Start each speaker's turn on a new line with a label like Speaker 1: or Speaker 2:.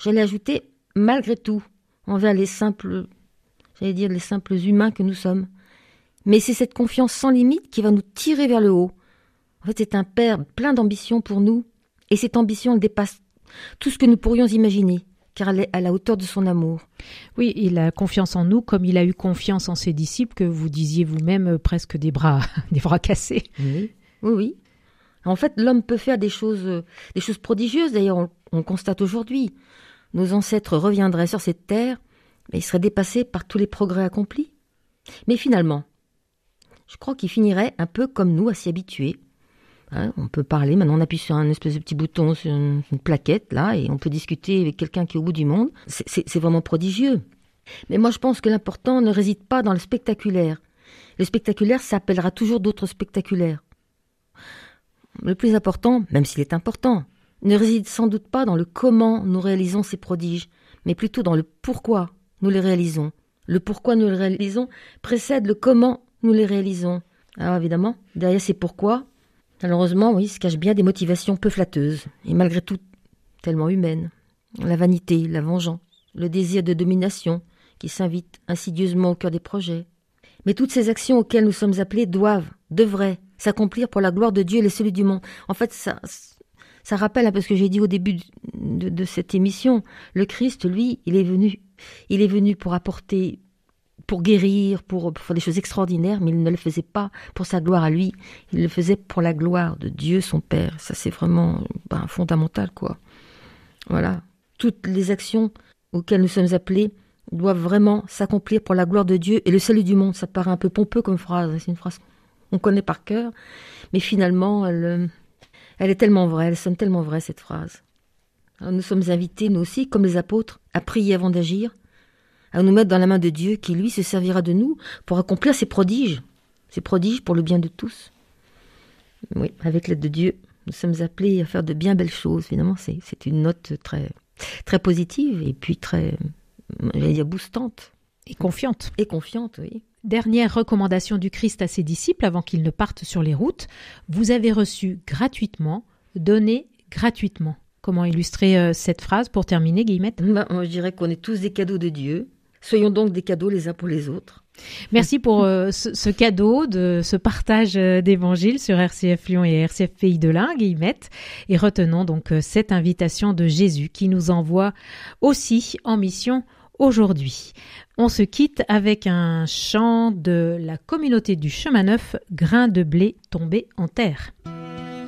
Speaker 1: j'allais ajouter malgré tout, envers les simples humains que nous sommes. Mais c'est cette confiance sans limite qui va nous tirer vers le haut. En fait, c'est un Père plein d'ambition pour nous, et cette ambition, elle dépasse tout ce que nous pourrions imaginer, car elle est à la hauteur de son amour.
Speaker 2: Oui, il a confiance en nous, comme il a eu confiance en ses disciples, que vous disiez vous-même presque des bras cassés.
Speaker 1: Oui. En fait, l'homme peut faire des choses prodigieuses. D'ailleurs, on le constate aujourd'hui. Nos ancêtres reviendraient sur cette terre, mais ils seraient dépassés par tous les progrès accomplis. Mais finalement, je crois qu'ils finiraient un peu comme nous à s'y habituer. On peut parler, maintenant on appuie sur un espèce de petit bouton, sur une plaquette, là, et on peut discuter avec quelqu'un qui est au bout du monde. C'est vraiment prodigieux. Mais moi je pense que l'important ne réside pas dans le spectaculaire. Le spectaculaire, ça appellera toujours d'autres spectaculaires. Le plus important, même s'il est important, ne réside sans doute pas dans le comment nous réalisons ces prodiges, mais plutôt dans le pourquoi nous les réalisons. Le pourquoi nous les réalisons précède le comment nous les réalisons. Alors évidemment, derrière ces pourquoi, malheureusement, oui, se cachent bien des motivations peu flatteuses, et malgré tout tellement humaines. La vanité, la vengeance, le désir de domination, qui s'invite insidieusement au cœur des projets. Mais toutes ces actions auxquelles nous sommes appelés devraient s'accomplir pour la gloire de Dieu et le salut du monde. En fait, ça rappelle un peu ce que j'ai dit au début de cette émission. Le Christ, lui, il est venu pour apporter, pour guérir, pour faire des choses extraordinaires, mais il ne le faisait pas pour sa gloire à lui. Il le faisait pour la gloire de Dieu, son Père. Ça, c'est vraiment fondamental, quoi. Voilà. Toutes les actions auxquelles nous sommes appelés doivent vraiment s'accomplir pour la gloire de Dieu et le salut du monde. Ça paraît un peu pompeux comme phrase. C'est une phrase qu'on connaît par cœur, mais finalement, elle est tellement vraie, elle sonne tellement vraie, cette phrase. Alors, nous sommes invités, nous aussi, comme les apôtres, à prier avant d'agir, à nous mettre dans la main de Dieu, qui, lui, se servira de nous pour accomplir ses prodiges pour le bien de tous. Oui, avec l'aide de Dieu, nous sommes appelés à faire de bien belles choses. Évidemment, c'est une note très, très positive et puis très, j'allais dire, boostante.
Speaker 2: Et confiante.
Speaker 1: Et confiante, oui.
Speaker 2: Dernière recommandation du Christ à ses disciples avant qu'ils ne partent sur les routes. Vous avez reçu gratuitement, donné gratuitement. Comment illustrer cette phrase pour terminer, Guillemette ?
Speaker 1: Moi, je dirais qu'on est tous des cadeaux de Dieu. Soyons donc des cadeaux les uns pour les autres.
Speaker 2: Merci pour ce cadeau, de ce partage d'évangile sur RCF Lyon et RCF Pays de l'Ain, Guillemette. Et retenons donc cette invitation de Jésus qui nous envoie aussi en mission aujourd'hui. On se quitte avec un chant de la communauté du Chemin Neuf, Grain de blé tombé en terre.